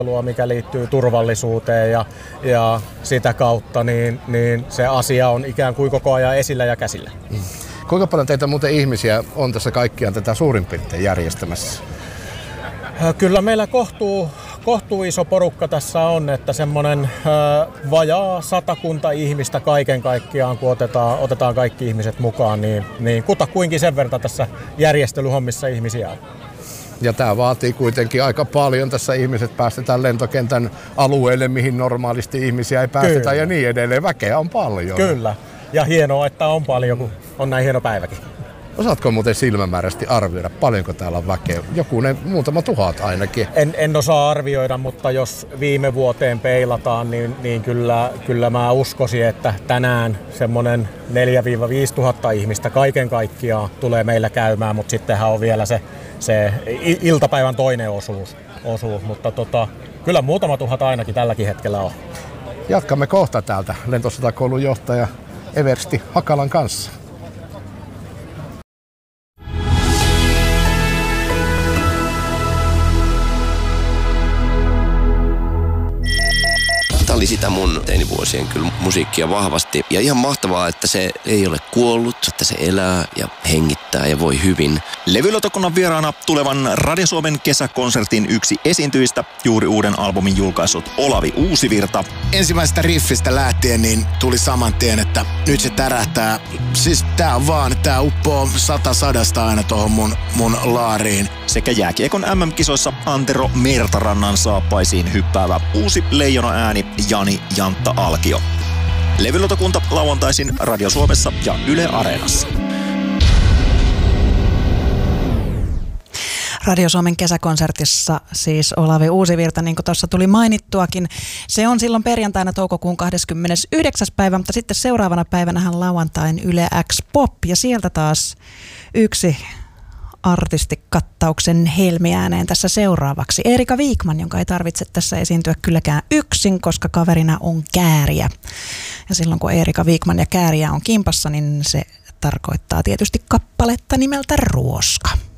mikä liittyy turvallisuuteen ja sitä kautta niin se asia on ikään kuin koko ajan esillä ja käsillä. Kuinka paljon teitä muuten ihmisiä on tässä kaikkiaan tätä suurin piirtein järjestämässä? Kyllä meillä kohtuu iso porukka tässä on, että semmoinen vajaa 100 ihmistä kaiken kaikkiaan, kun otetaan kaikki ihmiset mukaan, niin kutakuinkin sen verran tässä järjestelyhommissa ihmisiä on. Ja tämä vaatii kuitenkin aika paljon. Tässä ihmiset päästetään lentokentän alueelle, mihin normaalisti ihmisiä ei päästetä. Kyllä. Ja niin edelleen. Väkeä on paljon. Kyllä. Ja hienoa, että on paljon, kun on näin hieno päiväkin. Osaatko muuten silmämääräisesti arvioida, paljonko täällä on väkeä? Muutama tuhat ainakin. En osaa arvioida, mutta jos viime vuoteen peilataan, niin kyllä mä uskoisin, että tänään semmoinen 4-5 tuhatta ihmistä kaiken kaikkiaan tulee meillä käymään, mutta sittenhän on vielä se iltapäivän toinen osuus. Mutta kyllä muutama tuhat ainakin tälläkin hetkellä on. Jatkamme kohta täältä Lentosotakoulun johtaja Eversti Hakalan kanssa. Tämä oli sitä mun teinivuosien kyllä musiikkia vahvasti. Ja ihan mahtavaa, että se ei ole kuollut, että se elää ja hengittää ja voi hyvin. Levylautakunnan vieraana tulevan Radio Suomen kesäkonsertin yksi esiintyjistä, juuri uuden albumin julkaissut Olavi Uusivirta. Ensimmäisestä riffistä lähtien niin tuli saman tien, että nyt se tärähtää. Siis tää uppoo 100 sadasta aina tohon mun laariin. Sekä jääkiekon MM-kisoissa Antero Mertarannan saappaisiin hyppäävä uusi leijona ääni Jani Jantta Alkio. Levylautakunta lauantaisin Radio Suomessa ja Yle Areenassa. Radio Suomen kesäkonsertissa siis Olavi Uusivirta, niin kuin tuossa tuli mainittuakin. Se on silloin perjantaina toukokuun 29. päivä, mutta sitten seuraavana päivänähän lauantain Yle X Pop ja sieltä taas yksi artistikattauksen helmiääneen tässä seuraavaksi. Eerika Vikman, jonka ei tarvitse tässä esiintyä kylläkään yksin, koska kaverina on Kääriä. Ja silloin kun Eerika Vikman ja Kääriä on kimpassa, niin se tarkoittaa tietysti kappaletta nimeltä Ruoska.